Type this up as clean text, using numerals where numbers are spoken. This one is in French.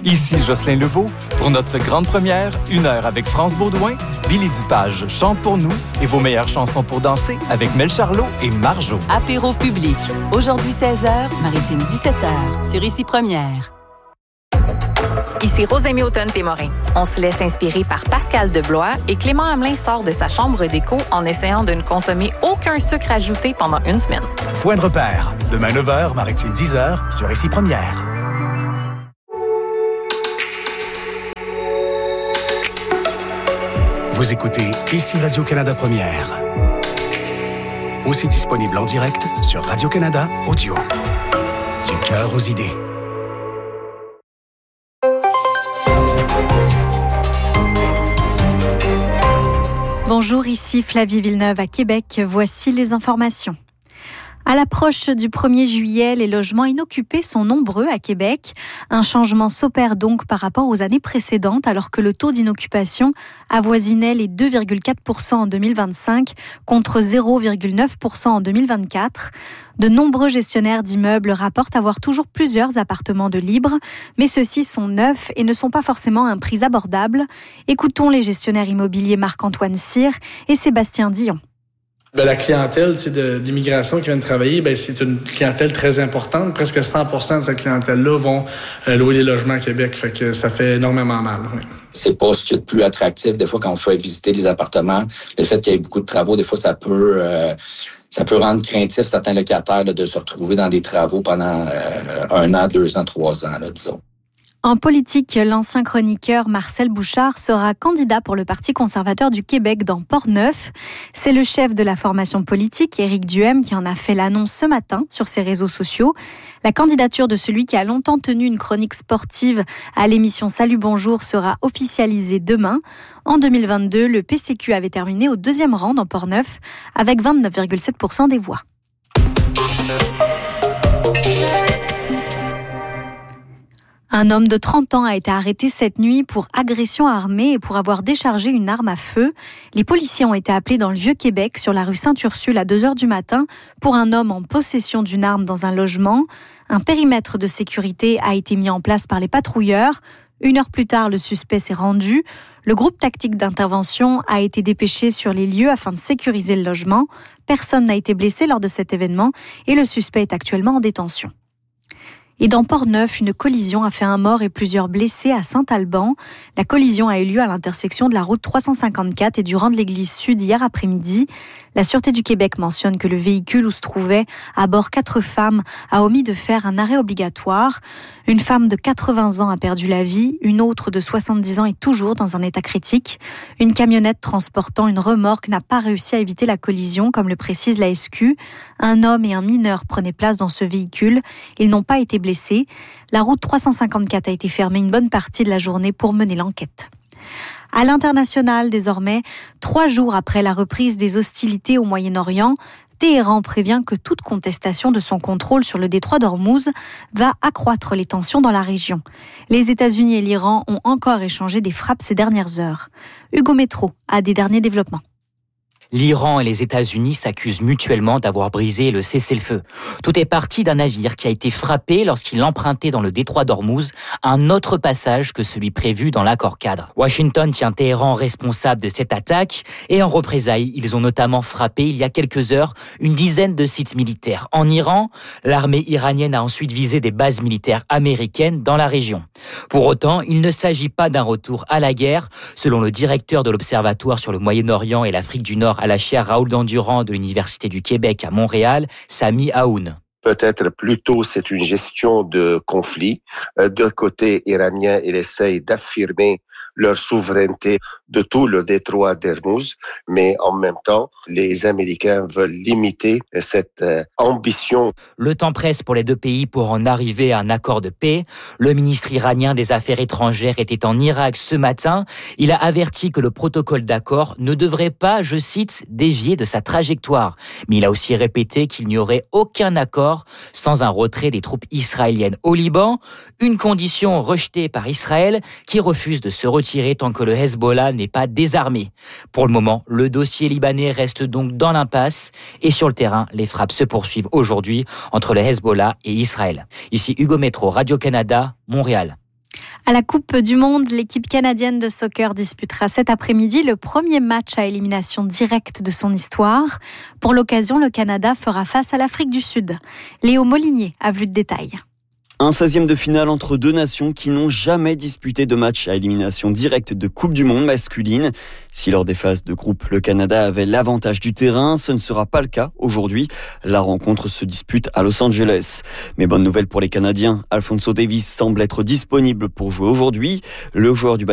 Ici Jocelyn Lebeau. Pour notre grande première, 1 heure avec France Baudouin, Billy Dupage chante pour nous et vos meilleures chansons pour danser avec Mel Charlot et Marjo. Apéro public. Aujourd'hui 16h, Maritime 17h, sur Ici Première. Ici Rosémie Automne-Témorin. On se laisse inspirer par Pascal Deblois et Clément Hamelin sort de sa chambre d'écho en essayant de ne consommer aucun sucre ajouté pendant une semaine. Point de repère. Demain 9h, Maritime 10h, sur Ici Première. Vous écoutez Ici Radio-Canada Première. Aussi disponible en direct sur Radio-Canada Audio. Du cœur aux idées. Bonjour, ici Flavie Villeneuve à Québec. Voici les informations. À l'approche du 1er juillet, les logements inoccupés sont nombreux à Québec. Un changement s'opère donc par rapport aux années précédentes, alors que le taux d'inoccupation avoisinait les 2,4% en 2025 contre 0,9% en 2024. De nombreux gestionnaires d'immeubles rapportent avoir toujours plusieurs appartements de libre, mais ceux-ci sont neufs et ne sont pas forcément à un prix abordable. Écoutons les gestionnaires immobiliers Marc-Antoine Cyr et Sébastien Dion. La clientèle d'immigration qui vient de travailler, c'est une clientèle très importante. Presque 100% de cette clientèle-là vont louer des logements à Québec. Fait que ça fait énormément mal. Oui. C'est pas ce qu'il y a de plus attractif. Des fois, quand on fait visiter des appartements, le fait qu'il y ait beaucoup de travaux, des fois, ça peut rendre craintif certains locataires de se retrouver dans des travaux pendant 1 an, 2 ans, 3 ans, disons. En politique, l'ancien chroniqueur Marcel Bouchard sera candidat pour le Parti conservateur du Québec dans Portneuf. C'est le chef de la formation politique, Éric Duhem, qui en a fait l'annonce ce matin sur ses réseaux sociaux. La candidature de celui qui a longtemps tenu une chronique sportive à l'émission Salut Bonjour sera officialisée demain. En 2022, le PCQ avait terminé au 2e rang dans Portneuf avec 29,7% des voix. Un homme de 30 ans a été arrêté cette nuit pour agression armée et pour avoir déchargé une arme à feu. Les policiers ont été appelés dans le Vieux-Québec, sur la rue Sainte-Ursule, à 2h du matin, pour un homme en possession d'une arme dans un logement. Un périmètre de sécurité a été mis en place par les patrouilleurs. 1 heure plus tard, le suspect s'est rendu. Le groupe tactique d'intervention a été dépêché sur les lieux afin de sécuriser le logement. Personne n'a été blessé lors de cet événement et le suspect est actuellement en détention. Et dans Portneuf, une collision a fait un mort et plusieurs blessés à Saint-Alban. La collision a eu lieu à l'intersection de la route 354 et du rang de l'église Sud hier après-midi. La Sûreté du Québec mentionne que le véhicule où se trouvaient à bord 4 femmes a omis de faire un arrêt obligatoire. Une femme de 80 ans a perdu la vie, une autre de 70 ans est toujours dans un état critique. Une camionnette transportant une remorque n'a pas réussi à éviter la collision, comme le précise la SQ. Un homme et un mineur prenaient place dans ce véhicule. Ils n'ont pas été blessés. La route 354 a été fermée une bonne partie de la journée pour mener l'enquête. À l'international, désormais, 3 jours après la reprise des hostilités au Moyen-Orient, Téhéran prévient que toute contestation de son contrôle sur le détroit d'Ormuz va accroître les tensions dans la région. Les États-Unis et l'Iran ont encore échangé des frappes ces dernières heures. Hugo Métro a des derniers développements. L'Iran et les États-Unis s'accusent mutuellement d'avoir brisé le cessez-le-feu. Tout est parti d'un navire qui a été frappé lorsqu'il empruntait dans le détroit d'Ormuz un autre passage que celui prévu dans l'accord-cadre. Washington tient Téhéran responsable de cette attaque et en représailles, ils ont notamment frappé il y a quelques heures une dizaine de sites militaires. En Iran, l'armée iranienne a ensuite visé des bases militaires américaines dans la région. Pour autant, il ne s'agit pas d'un retour à la guerre, selon le directeur de l'Observatoire sur le Moyen-Orient et l'Afrique du Nord à la chaire Raoul Dandurand de l'Université du Québec à Montréal, Sami Aoun. Peut-être plutôt c'est une gestion de conflit. D'un côté iranien, il essaye d'affirmer leur souveraineté de tout le détroit d'Ormuz, mais en même temps, les Américains veulent limiter cette ambition. Le temps presse pour les deux pays pour en arriver à un accord de paix. Le ministre iranien des Affaires étrangères était en Irak ce matin. Il a averti que le protocole d'accord ne devrait pas, je cite, dévier de sa trajectoire. Mais il a aussi répété qu'il n'y aurait aucun accord sans un retrait des troupes israéliennes au Liban, une condition rejetée par Israël qui refuse de se retirer tant que le Hezbollah n'est pas désarmé. Pour le moment, le dossier libanais reste donc dans l'impasse et sur le terrain, les frappes se poursuivent aujourd'hui entre le Hezbollah et Israël. Ici Hugo Métro, Radio-Canada, Montréal. À la Coupe du Monde, l'équipe canadienne de soccer disputera cet après-midi le premier match à élimination directe de son histoire. Pour l'occasion, le Canada fera face à l'Afrique du Sud. Léo Molinier a plus de détails. Un 16e de finale entre deux nations qui n'ont jamais disputé de match à élimination directe de Coupe du Monde masculine. Si lors des phases de groupe, le Canada avait l'avantage du terrain, ce ne sera pas le cas aujourd'hui. La rencontre se dispute à Los Angeles. Mais bonne nouvelle pour les Canadiens, Alphonso Davies semble être disponible pour jouer aujourd'hui. Le joueur du